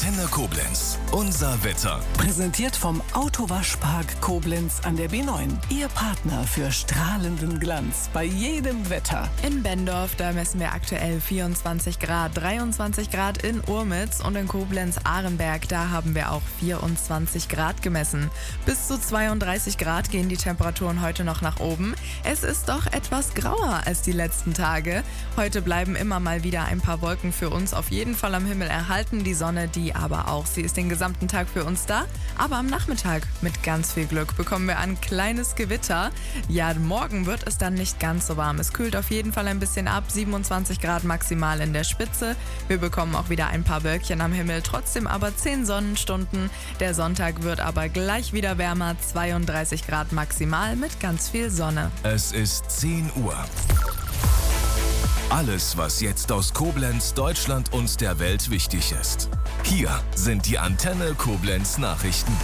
Antenne Koblenz. Unser Wetter. Präsentiert vom Autowaschpark Koblenz an der B9. Ihr Partner für strahlenden Glanz bei jedem Wetter. In Bendorf, da messen wir aktuell 24 Grad, 23 Grad in Urmitz und in Koblenz-Ahrenberg, da haben wir auch 24 Grad gemessen. Bis zu 32 Grad gehen die Temperaturen heute noch nach oben. Es ist doch etwas grauer als die letzten Tage. Heute bleiben immer mal wieder ein paar Wolken für uns auf jeden Fall am Himmel erhalten. Die Sonne, die aber auch. Sie ist den gesamten Tag für uns da. Aber am Nachmittag mit ganz viel Glück bekommen wir ein kleines Gewitter. Ja, morgen wird es dann nicht ganz so warm. Es kühlt auf jeden Fall ein bisschen ab. 27 Grad maximal in der Spitze. Wir bekommen auch wieder ein paar Wölkchen am Himmel. Trotzdem aber 10 Sonnenstunden. Der Sonntag wird aber gleich wieder wärmer. 32 Grad maximal mit ganz viel Sonne. Es ist 10 Uhr. Alles, was jetzt aus Koblenz, Deutschland und der Welt wichtig ist. Hier sind die Antenne Koblenz Nachrichten.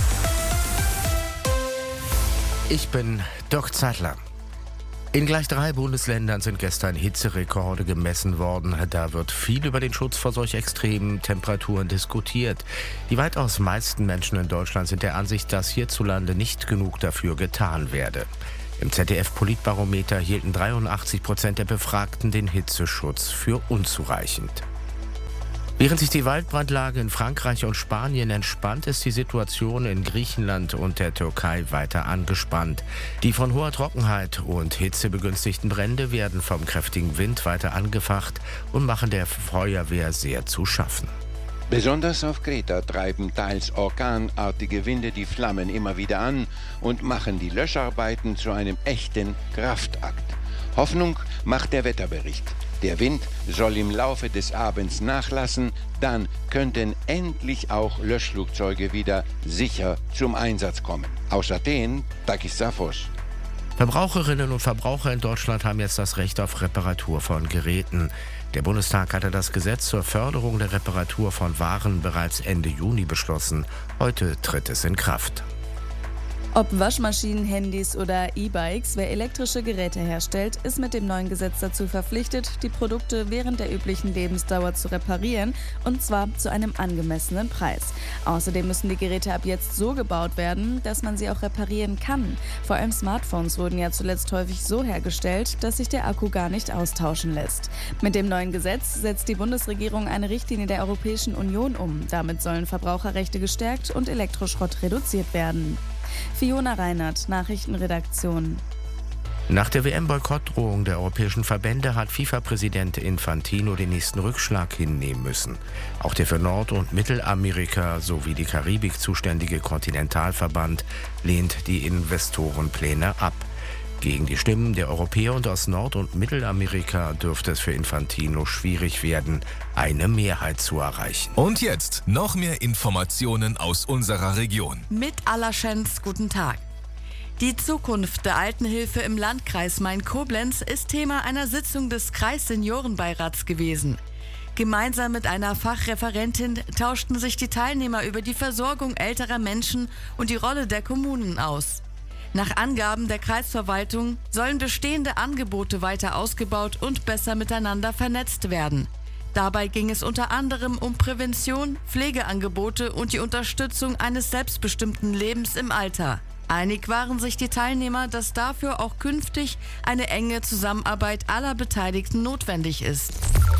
Ich bin Dirk Zeitler. In gleich 3 Bundesländern sind gestern Hitzerekorde gemessen worden. Da wird viel über den Schutz vor solch extremen Temperaturen diskutiert. Die weitaus meisten Menschen in Deutschland sind der Ansicht, dass hierzulande nicht genug dafür getan werde. Im ZDF-Politbarometer hielten 83% der Befragten den Hitzeschutz für unzureichend. Während sich die Waldbrandlage in Frankreich und Spanien entspannt, ist die Situation in Griechenland und der Türkei weiter angespannt. Die von hoher Trockenheit und Hitze begünstigten Brände werden vom kräftigen Wind weiter angefacht und machen der Feuerwehr sehr zu schaffen. Besonders auf Kreta treiben teils orkanartige Winde die Flammen immer wieder an und machen die Löscharbeiten zu einem echten Kraftakt. Hoffnung macht der Wetterbericht. Der Wind soll im Laufe des Abends nachlassen, dann könnten endlich auch Löschflugzeuge wieder sicher zum Einsatz kommen. Aus Athen, Takis Safos. Verbraucherinnen und Verbraucher in Deutschland haben jetzt das Recht auf Reparatur von Geräten. Der Bundestag hatte das Gesetz zur Förderung der Reparatur von Waren bereits Ende Juni beschlossen. Heute tritt es in Kraft. Ob Waschmaschinen, Handys oder E-Bikes, wer elektrische Geräte herstellt, ist mit dem neuen Gesetz dazu verpflichtet, die Produkte während der üblichen Lebensdauer zu reparieren, und zwar zu einem angemessenen Preis. Außerdem müssen die Geräte ab jetzt so gebaut werden, dass man sie auch reparieren kann. Vor allem Smartphones wurden ja zuletzt häufig so hergestellt, dass sich der Akku gar nicht austauschen lässt. Mit dem neuen Gesetz setzt die Bundesregierung eine Richtlinie der Europäischen Union um. Damit sollen Verbraucherrechte gestärkt und Elektroschrott reduziert werden. Fiona Reinhardt, Nachrichtenredaktion. Nach der WM-Boykottdrohung der europäischen Verbände hat FIFA-Präsident Infantino den nächsten Rückschlag hinnehmen müssen. Auch der für Nord- und Mittelamerika sowie die Karibik zuständige Kontinentalverband lehnt die Investorenpläne ab. Gegen die Stimmen der Europäer und aus Nord- und Mittelamerika dürfte es für Infantino schwierig werden, eine Mehrheit zu erreichen. Und jetzt noch mehr Informationen aus unserer Region. Mit Allerschenz, guten Tag. Die Zukunft der Altenhilfe im Landkreis Main-Koblenz ist Thema einer Sitzung des Kreisseniorenbeirats gewesen. Gemeinsam mit einer Fachreferentin tauschten sich die Teilnehmer über die Versorgung älterer Menschen und die Rolle der Kommunen aus. Nach Angaben der Kreisverwaltung sollen bestehende Angebote weiter ausgebaut und besser miteinander vernetzt werden. Dabei ging es unter anderem um Prävention, Pflegeangebote und die Unterstützung eines selbstbestimmten Lebens im Alter. Einig waren sich die Teilnehmer, dass dafür auch künftig eine enge Zusammenarbeit aller Beteiligten notwendig ist.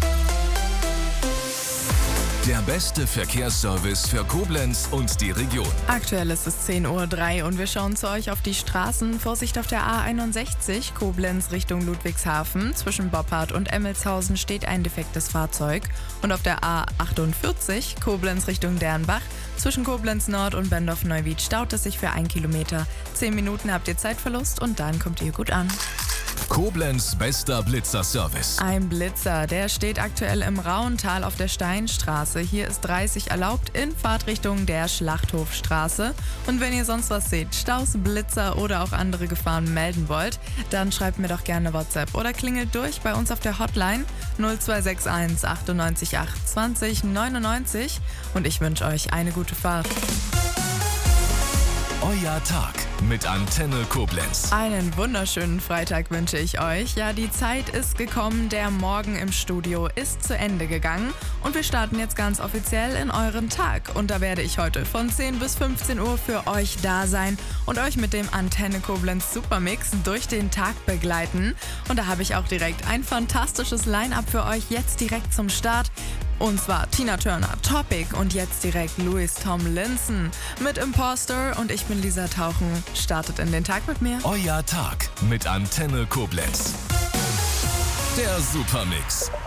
Der beste Verkehrsservice für Koblenz und die Region. Aktuell ist es 10:03 Uhr und wir schauen zu euch auf die Straßen. Vorsicht auf der A61, Koblenz Richtung Ludwigshafen. Zwischen Boppard und Emmelshausen steht ein defektes Fahrzeug. Und auf der A48, Koblenz Richtung Dernbach. Zwischen Koblenz Nord und Bendorf-Neuwied staut es sich für 1 Kilometer. 10 Minuten habt ihr Zeitverlust und dann kommt ihr gut an. Koblenz bester Blitzerservice. Ein Blitzer, der steht aktuell im Rauental auf der Steinstraße. Hier ist 30 erlaubt in Fahrtrichtung der Schlachthofstraße. Und wenn ihr sonst was seht, Staus, Blitzer oder auch andere Gefahren melden wollt, dann schreibt mir doch gerne WhatsApp oder klingelt durch bei uns auf der Hotline 0261 98 8 20 99 und ich wünsche euch eine gute Fahrt. Euer Tag. mit Antenne Koblenz. Einen wunderschönen Freitag wünsche ich euch. Ja, die Zeit ist gekommen, der Morgen im Studio ist zu Ende gegangen und wir starten jetzt ganz offiziell in euren Tag. Und da werde ich heute von 10 bis 15 Uhr für euch da sein und euch mit dem Antenne Koblenz Supermix durch den Tag begleiten. Und da habe ich auch direkt ein fantastisches Line-Up für euch jetzt direkt zum Start. Und zwar Tina Turner, Topic und jetzt direkt Louis Tomlinson mit Imposter und ich bin Lisa Tauchen. Startet in den Tag mit mir. Euer Tag mit Antenne Koblenz. Der Supermix.